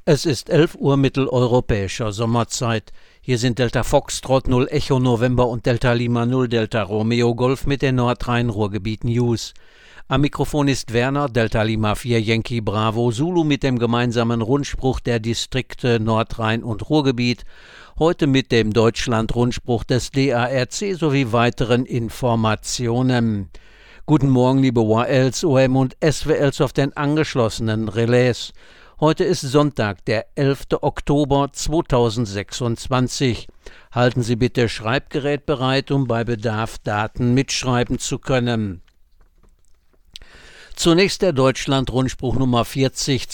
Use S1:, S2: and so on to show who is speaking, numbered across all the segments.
S1: Es ist 11 Uhr mitteleuropäischer Sommerzeit. Hier sind Delta Foxtrot 0 Echo November und Delta Lima 0 Delta Romeo Golf mit den Nordrhein-Ruhrgebiet News. Am Mikrofon ist Werner, Delta Lima 4 Yankee Bravo Zulu mit dem gemeinsamen Rundspruch der Distrikte Nordrhein und Ruhrgebiet. Heute mit dem Deutschland-Rundspruch des DARC sowie weiteren Informationen. Guten Morgen, liebe YLs, OM und SWLs auf den angeschlossenen Relais. Heute ist Sonntag, der 11. Oktober 2026. Halten Sie bitte Schreibgerät bereit, um bei Bedarf Daten mitschreiben zu können. Zunächst der Deutschland-Rundspruch Nummer 40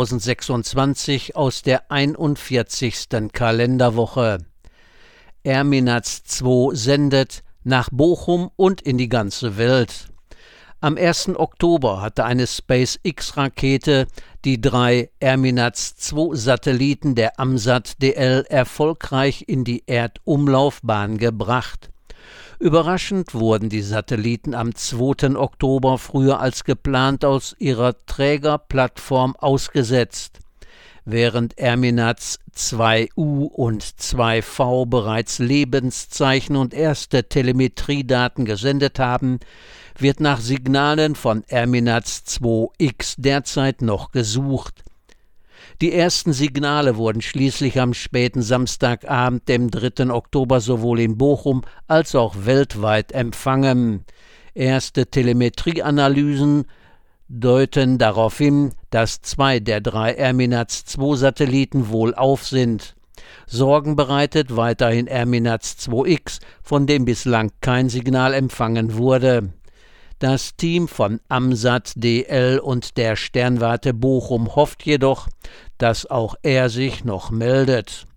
S1: 2026 aus der 41. Kalenderwoche. Erminaz 2 sendet nach Bochum und in die ganze Welt. Am 1. Oktober hatte eine SpaceX-Rakete die 3 Erminaz 2 Satelliten der AMSAT-DL erfolgreich in die Erdumlaufbahn gebracht. Überraschend wurden die Satelliten am 2. Oktober früher als geplant aus ihrer Trägerplattform ausgesetzt. Während Erminaz 2U und 2V bereits Lebenszeichen und erste Telemetriedaten gesendet haben, wird nach Signalen von Erminaz 2X derzeit noch gesucht. Die ersten Signale wurden schließlich am späten Samstagabend, dem 3. Oktober, sowohl in Bochum als auch weltweit empfangen. Erste Telemetrieanalysen deuten darauf hin, dass 2 der 3 Erminaz 2 Satelliten wohlauf sind. Sorgen bereitet weiterhin Erminaz 2X, von dem bislang kein Signal empfangen wurde. Das Team von AMSAT-DL und der Sternwarte Bochum hofft jedoch, dass auch er sich noch meldet.